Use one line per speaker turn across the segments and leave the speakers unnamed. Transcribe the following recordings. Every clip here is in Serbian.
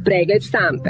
Pregled štampe.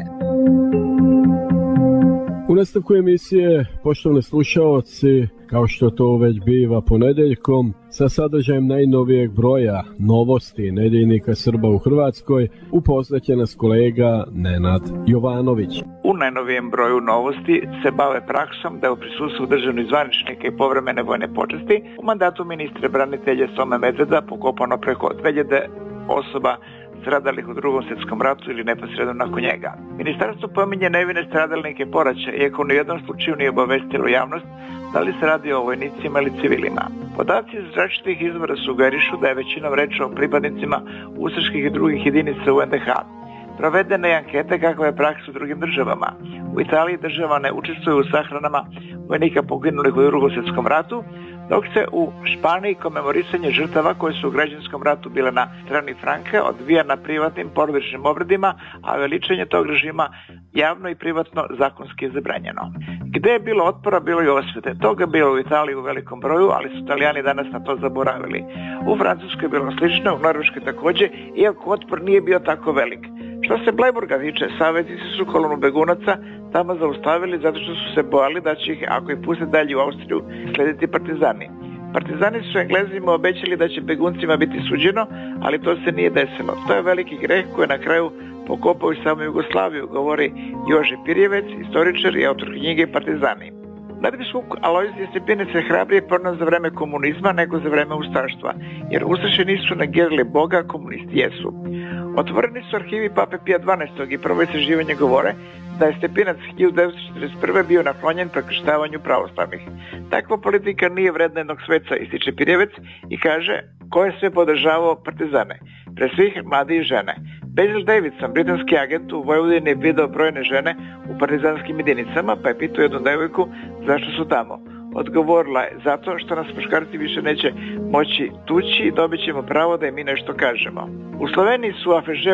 U nastavku emisije, poštovani slušaoci, kao što to već biva ponedjeljkom, sa sadržajem najnovijeg broja novosti nedjeljnika Srba u Hrvatskoj, upoznat će nas kolega Nenad Jovanović.
U najnovijem broju novosti se bave praksom da u prisustvu državnih zvaničnika i povremene vojne počasti u mandatu ministra branitelja Some Medveda pokopano preko 2000 osoba stradalih u Drugom svjetskom ratu ili neposredno nakon njega. Ministarstvo pominje nevine stradalnike poraća, iako ni u jednom slučaju nije obavestilo javnost da li se radi o vojnicima ili civilima. Podaci iz različitih izvora sugerišu da je većinom reč o pripadnicima ustaških i drugih jedinica u NDH. Provedena je anketa kakva je praksa u drugim državama. U Italiji država ne učestvuje u sahranama vojnika poginulih u Drugom svjetskom ratu, dok se u Španiji komemorisanje žrtava koje su u građanskom ratu bile na strani Franka odvija na privatnim porodičnim obredima, a veličanje tog režima javno i privatno zakonski je zabranjeno. Gde je bilo otpora, bilo i osvete. Toga bilo u Italiji u velikom broju, ali su Italijani danas na to zaboravili. U Francuskoj je bilo slično, u Norveškoj također, iako otpor nije bio tako velik. Što se Blajburga tiče, saveznici su kolonu begunaca tamo zaustavili zato što su se bojali da će ih, ako ih puste dalje u Austriju, slediti partizani. Partizani su Englezima obećali da će beguncima biti suđeno, ali to se nije desilo. To je veliki greh koji je na kraju pokopao i samu Jugoslaviju, govori Jože Pirjevec, istoričar i autor knjige Partizani. Nadbiskup Alojzije Stepinac je hrabrije pronašao za vreme komunizma nego za vreme ustaštva, jer ustaše nisu negirali Boga, komunisti jesu. Otvoreni su arhivi Pape Pija XII i prvo istraživanje govore da je Stepinac 1941. bio naklonjen prekrštavanju pravoslavnih. Takva politika nije vredna jednog sveca, ističe Pirjevec i kaže ko je sve podržavao partizane. Pre svih mladi i žene. Basil Davidson, britanski agent u Vojvodini, je video brojne žene u partizanskim jedinicama, pa je pitao jednu devojku zašto su tamo. Odgovorila je zato što nas muškarci više neće moći tući i dobit ćemo pravo da im mi nešto kažemo. U Sloveniji su AFŽ